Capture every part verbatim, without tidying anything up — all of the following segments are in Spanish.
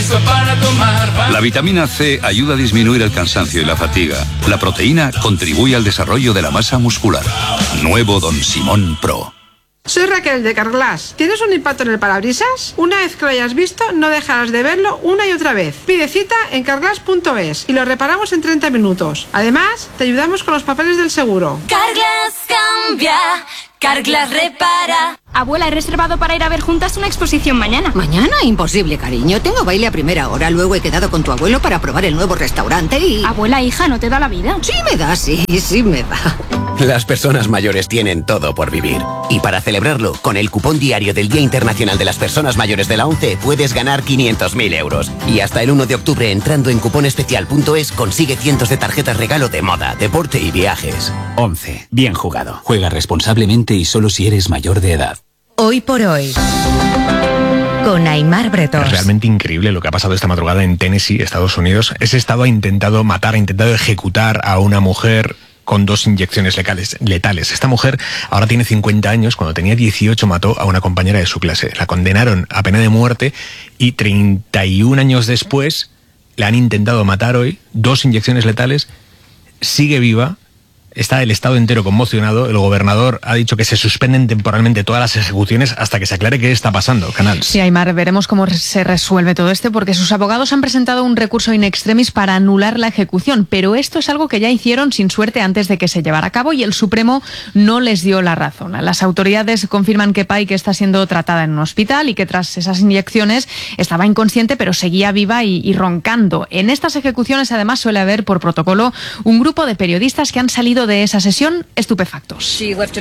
eso para tomar. La vitamina C ayuda a disminuir el cansancio y la fatiga. La proteína contribuye al desarrollo de la masa muscular. Nuevo Don Simón Pro. Soy Raquel de Carglass. ¿Tienes un impacto en el parabrisas? Una vez que lo hayas visto, no dejarás de verlo una y otra vez. Pide cita en carglass punto es y lo reparamos en treinta minutos. Además, te ayudamos con los papeles del seguro. Carglass cambia, Carglass repara. Abuela, he reservado para ir a ver juntas una exposición mañana. ¿Mañana? Imposible, cariño. Tengo baile a primera hora. Luego he quedado con tu abuelo para probar el nuevo restaurante y... Abuela, hija, ¿no te da la vida? Sí me da, sí, sí me da. Las personas mayores tienen todo por vivir. Y para celebrarlo, con el cupón diario del Día Internacional de las Personas Mayores de la ONCE, puedes ganar quinientos mil euros. Y hasta el uno de octubre, entrando en cuponespecial punto es, consigue cientos de tarjetas regalo de moda, deporte y viajes. ONCE. Bien jugado. Juega responsablemente y solo si eres mayor de edad. Hoy por hoy, con Aimar Bretos. Es realmente increíble lo que ha pasado esta madrugada en Tennessee, Estados Unidos. Ese estado ha intentado matar, ha intentado ejecutar a una mujer con dos inyecciones letales, letales. Esta mujer ahora tiene cincuenta años, cuando tenía dieciocho mató a una compañera de su clase. La condenaron a pena de muerte y treinta y un años después la han intentado matar hoy, dos inyecciones letales, sigue viva. Está el estado entero conmocionado. El gobernador ha dicho que se suspenden temporalmente todas las ejecuciones hasta que se aclare qué está pasando. Canal. Sí, Aimar, veremos cómo se resuelve todo esto, porque sus abogados han presentado un recurso in extremis para anular la ejecución, pero esto es algo que ya hicieron sin suerte antes de que se llevara a cabo y el Supremo no les dio la razón. Las autoridades confirman que Pike está siendo tratada en un hospital y que tras esas inyecciones estaba inconsciente, pero seguía viva y, y roncando. En estas ejecuciones, además, suele haber por protocolo un grupo de periodistas que han salido de esa sesión estupefactos.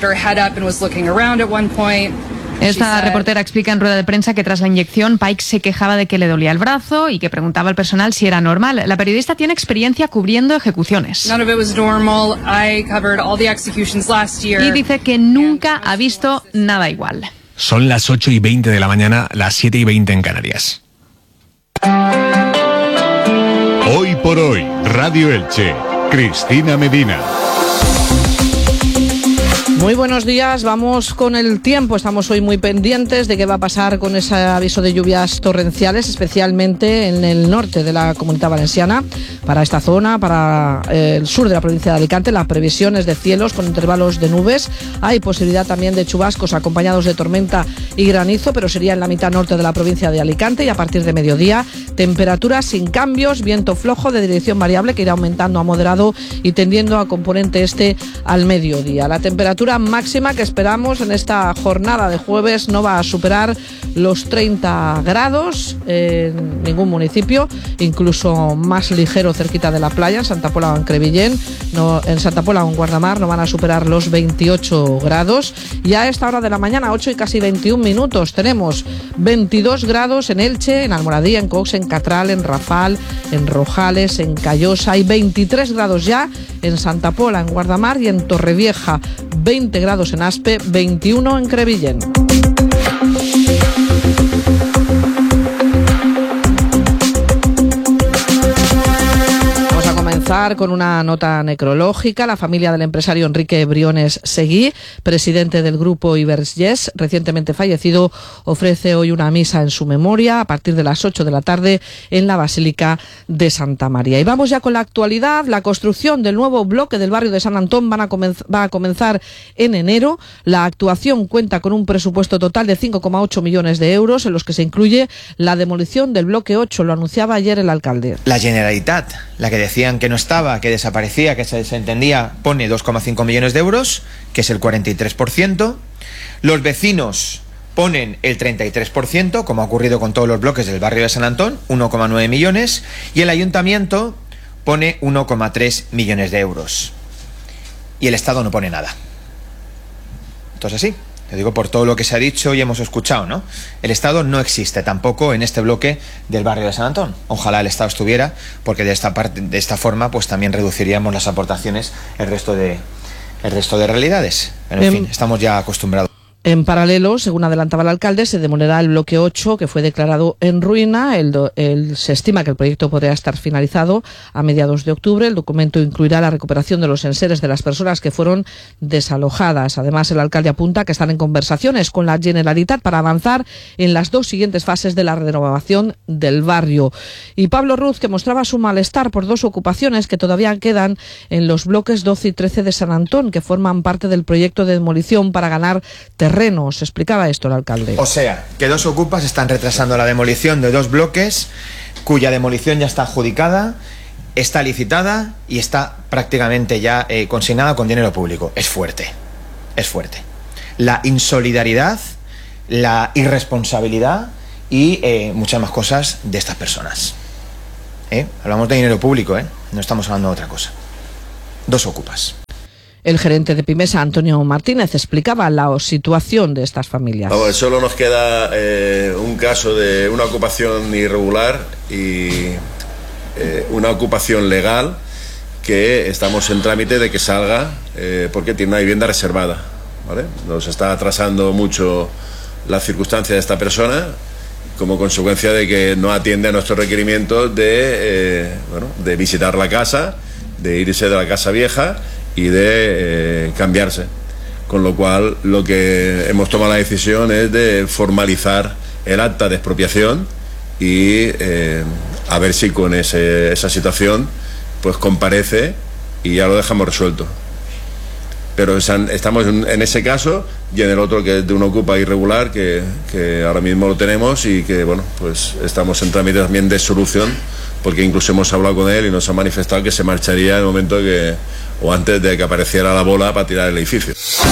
Esta reportera explica en rueda de prensa que tras la inyección Pike se quejaba de que le dolía el brazo y que preguntaba al personal si era normal. La periodista tiene experiencia cubriendo ejecuciones. Y dice que nunca ha visto nada igual. Son las ocho y veinte de la mañana, las siete y veinte en Canarias. Hoy por hoy, Radio Elche, Cristina Medina. Muy buenos días, vamos con el tiempo. Estamos hoy muy pendientes de qué va a pasar con ese aviso de lluvias torrenciales, especialmente en el norte de la Comunidad Valenciana. Para esta zona, para el sur de la provincia de Alicante, las previsiones de cielos con intervalos de nubes. Hay posibilidad también de chubascos acompañados de tormenta y granizo, pero sería en la mitad norte de la provincia de Alicante. Y a partir de mediodía, temperaturas sin cambios, viento flojo de dirección variable que irá aumentando a moderado y tendiendo a componente este al mediodía. La temperatura máxima que esperamos en esta jornada de jueves no va a superar los treinta grados en ningún municipio, incluso más ligero cerquita de la playa, en Santa Pola o en Crevillén, no, en Santa Pola o en Guardamar no van a superar los veintiocho grados. Y a esta hora de la mañana, ocho y casi veintiún minutos, tenemos veintidós grados en Elche, en Almoradí, en Cox, en Catral, en Rafal, en Rojales, en Callosa. Hay veintitrés grados ya en Santa Pola, en Guardamar y en Torrevieja. veinte grados en Aspe, veintiuno en Crevillén. Con una nota necrológica. La familia del empresario Enrique Briones Seguí, presidente del grupo Ibersyes, recientemente fallecido, ofrece hoy una misa en su memoria a partir de las ocho de la tarde en la Basílica de Santa María. Y vamos ya con la actualidad. La construcción del nuevo bloque del barrio de San Antón van a comenz- va a comenzar en enero. La actuación cuenta con un presupuesto total de cinco coma ocho millones de euros, en los que se incluye la demolición del bloque ocho. Lo anunciaba ayer el alcalde. La Generalitat, la que decían que no estaba, que desaparecía, que se desentendía, pone dos coma cinco millones de euros, que es el cuarenta y tres por ciento. Los vecinos ponen el treinta y tres por ciento, como ha ocurrido con todos los bloques del barrio de San Antón, uno coma nueve millones, y el ayuntamiento pone uno coma tres millones de euros. Y el Estado no pone nada. Entonces sí, te digo por todo lo que se ha dicho y hemos escuchado, ¿no? El Estado no existe tampoco en este bloque del barrio de San Antón. Ojalá el Estado estuviera, porque de esta parte, de esta forma, pues también reduciríamos las aportaciones el resto de, el resto de realidades. Pero en fin, estamos ya acostumbrados. En paralelo, según adelantaba el alcalde, se demolirá el bloque ocho, que fue declarado en ruina. El, do, el, se estima que el proyecto podría estar finalizado a mediados de octubre. El documento incluirá la recuperación de los enseres de las personas que fueron desalojadas. Además, el alcalde apunta que están en conversaciones con la Generalitat para avanzar en las dos siguientes fases de la renovación del barrio. Y Pablo Ruz, que mostraba su malestar por dos ocupaciones que todavía quedan en los bloques doce y trece de San Antón, que forman parte del proyecto de demolición para ganar terreno. Terrenos. Explicaba esto el alcalde. O sea, que dos ocupas están retrasando la demolición de dos bloques cuya demolición ya está adjudicada, está licitada y está prácticamente ya eh, consignada con dinero público. Es fuerte, es fuerte. La insolidaridad, la irresponsabilidad y eh, muchas más cosas de estas personas. ¿Eh? Hablamos de dinero público, ¿eh? No estamos hablando de otra cosa. Dos ocupas. El gerente de Pimesa, Antonio Martínez, explicaba la situación de estas familias. Vamos, solo nos queda eh, un caso de una ocupación irregular y eh, una ocupación legal que estamos en trámite de que salga eh, porque tiene una vivienda reservada, ¿vale? Nos está atrasando mucho la circunstancia de esta persona como consecuencia de que no atiende a nuestros requerimientos de, eh, bueno, de visitar la casa, de irse de la casa vieja y de eh, cambiarse, con lo cual lo que hemos tomado la decisión es de formalizar el acta de expropiación y eh, a ver si con ese, esa situación pues comparece y ya lo dejamos resuelto. Pero estamos en ese caso y en el otro, que es de una ocupa irregular, que, que ahora mismo lo tenemos y que bueno, pues estamos en trámite también de solución, porque incluso hemos hablado con él y nos ha manifestado que se marcharía en el momento que, o antes de que apareciera la bola para tirar el edificio.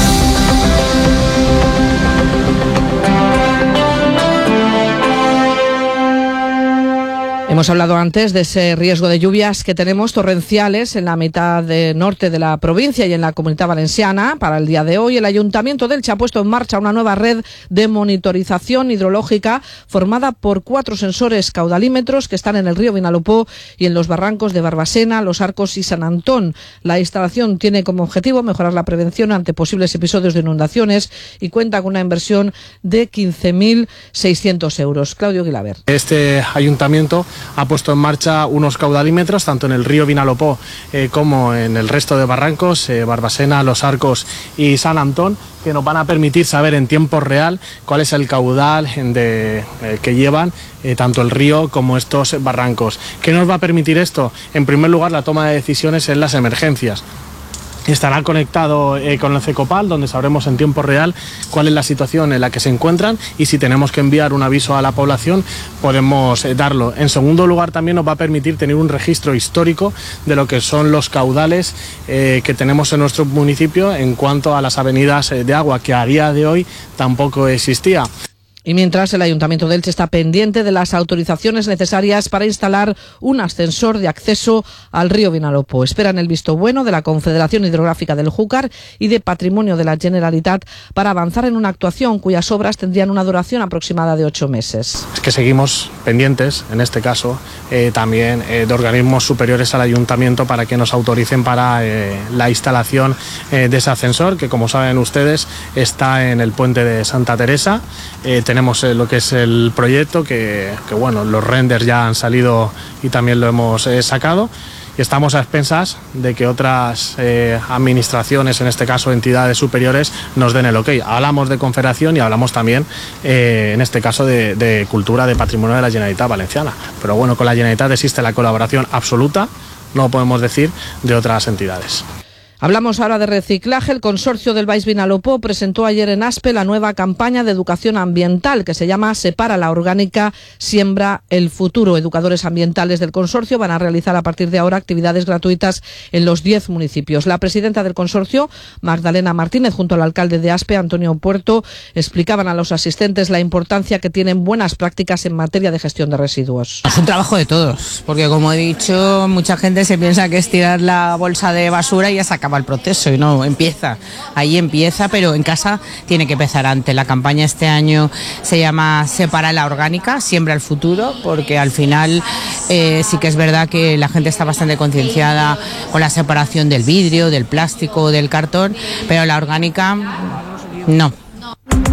Hemos hablado antes de ese riesgo de lluvias que tenemos torrenciales en la mitad de norte de la provincia y en la Comunidad Valenciana. Para el día de hoy, el Ayuntamiento de Elche ha puesto en marcha una nueva red de monitorización hidrológica formada por cuatro sensores caudalímetros que están en el río Vinalopó y en los barrancos de Barbasena, Los Arcos y San Antón. La instalación tiene como objetivo mejorar la prevención ante posibles episodios de inundaciones y cuenta con una inversión de quince mil seiscientos euros. Claudio Guilaber. Este ayuntamiento ha puesto en marcha unos caudalímetros tanto en el río Vinalopó eh, como en el resto de barrancos, eh, Barbasena, Los Arcos y San Antón, que nos van a permitir saber en tiempo real cuál es el caudal de, eh, que llevan eh, tanto el río como estos barrancos. ¿Qué nos va a permitir esto? En primer lugar, la toma de decisiones en las emergencias. Estará conectado eh, con el CECOPAL, donde sabremos en tiempo real cuál es la situación en la que se encuentran y si tenemos que enviar un aviso a la población podemos eh, darlo. En segundo lugar, también nos va a permitir tener un registro histórico de lo que son los caudales eh, que tenemos en nuestro municipio en cuanto a las avenidas eh, de agua, que a día de hoy tampoco existía. Y mientras, el Ayuntamiento de Elche está pendiente de las autorizaciones necesarias para instalar un ascensor de acceso al río Vinalopó. Esperan el visto bueno de la Confederación Hidrográfica del Júcar y de Patrimonio de la Generalitat para avanzar en una actuación cuyas obras tendrían una duración aproximada de ocho meses. Es que seguimos pendientes, en este caso, eh, también eh, de organismos superiores al Ayuntamiento para que nos autoricen para eh, la instalación eh, de ese ascensor, que como saben ustedes está en el puente de Santa Teresa. Eh, Tenemos eh, lo que es el proyecto, que, que bueno, los renders ya han salido y también lo hemos eh, sacado. Y estamos a expensas de que otras eh, administraciones, en este caso entidades superiores, nos den el ok. Hablamos de Confederación y hablamos también, eh, en este caso, de, de Cultura, de Patrimonio de la Generalitat Valenciana. Pero bueno, con la Generalitat existe la colaboración absoluta, no podemos decir, de otras entidades. Hablamos ahora de reciclaje. El consorcio del Baix Vinalopó presentó ayer en Aspe la nueva campaña de educación ambiental que se llama Separa la orgánica, siembra el futuro. Educadores ambientales del consorcio van a realizar a partir de ahora actividades gratuitas en los diez municipios. La presidenta del consorcio, Magdalena Martínez, junto al alcalde de Aspe, Antonio Puerto, explicaban a los asistentes la importancia que tienen buenas prácticas en materia de gestión de residuos. Es un trabajo de todos, porque como he dicho, mucha gente se piensa que es tirar la bolsa de basura y ya se acaba el proceso, y no, empieza, ahí empieza, pero en casa tiene que empezar antes. La campaña este año se llama Separa la orgánica, siembra el futuro, porque al final eh, sí que es verdad que la gente está bastante concienciada con la separación del vidrio, del plástico, del cartón, pero la orgánica no.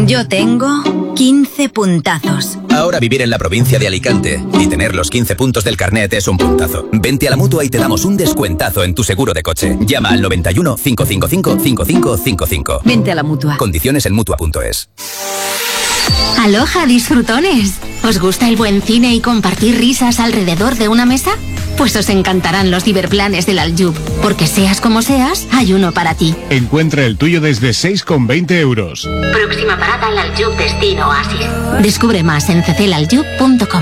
Yo tengo quince puntazos. Ahora vivir en la provincia de Alicante y tener los quince puntos del carnet es un puntazo. Vente a la Mutua y te damos un descuentazo en tu seguro de coche. Llama al noventa y uno, cinco cinco cinco, cinco cinco cinco cinco. Vente a la Mutua. Condiciones en Mutua punto es. Aloha, disfrutones. ¿Os gusta el buen cine y compartir risas alrededor de una mesa? Pues os encantarán los ciberplanes del Aljub, porque seas como seas, hay uno para ti. Encuentra el tuyo desde seis con veinte euros. Próxima parada al Aljub Destino Oasis. Descubre más en cecelaljub punto com.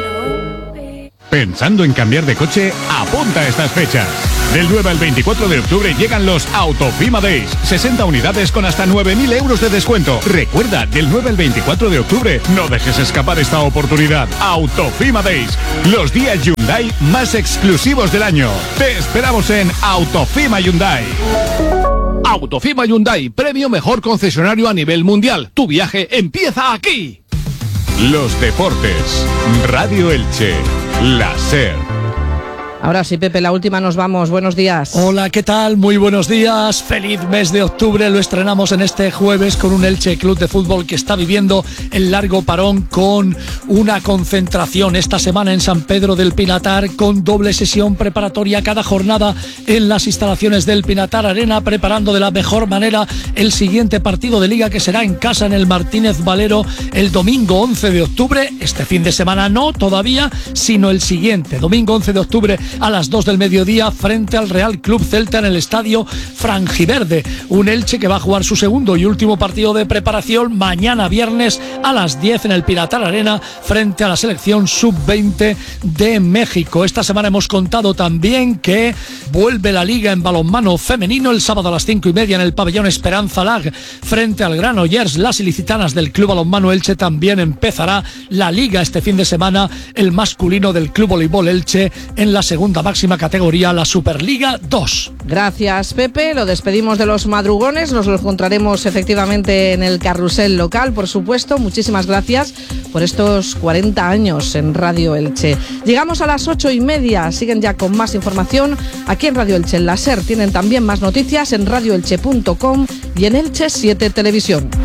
Pensando en cambiar de coche, apunta a estas fechas. Del nueve al veinticuatro de octubre llegan los Autofima Days. sesenta unidades con hasta nueve mil euros de descuento. Recuerda, del nueve al veinticuatro de octubre, no dejes escapar esta oportunidad. Autofima Days, los días Hyundai más exclusivos del año. Te esperamos en Autofima Hyundai. Autofima Hyundai, premio mejor concesionario a nivel mundial. Tu viaje empieza aquí. Los deportes. Radio Elche. La SER. Ahora sí, Pepe, la última nos vamos. Buenos días. Hola, ¿qué tal? Muy buenos días. Feliz mes de octubre. Lo estrenamos en este jueves con un Elche Club de Fútbol que está viviendo el largo parón con una concentración esta semana en San Pedro del Pinatar, con doble sesión preparatoria cada jornada en las instalaciones del Pinatar Arena, preparando de la mejor manera el siguiente partido de Liga, que será en casa en el Martínez Valero el domingo once de octubre. Este fin de semana no todavía, sino el siguiente, domingo once de octubre a las dos del mediodía, frente al Real Club Celta en el estadio Frangiverde. Un Elche que va a jugar su segundo y último partido de preparación mañana viernes a las diez en el Pinatar Arena, frente a la selección sub veinte de México. Esta semana hemos contado también que vuelve la Liga en balonmano femenino el sábado a las cinco y media en el pabellón Esperanza Lag, frente al Granollers. Las ilicitanas del Club Balonmano Elche. También empezará la Liga este fin de semana, el masculino del Club Voleibol Elche en la segunda máxima categoría, la Superliga dos. Gracias, Pepe. Lo despedimos de los madrugones. Nos lo encontraremos efectivamente en el carrusel local, por supuesto. Muchísimas gracias por estos cuarenta años en Radio Elche. Llegamos a las ocho y media. Siguen ya con más información aquí en Radio Elche. En la SER tienen también más noticias en radio elche punto com y en Elche siete Televisión.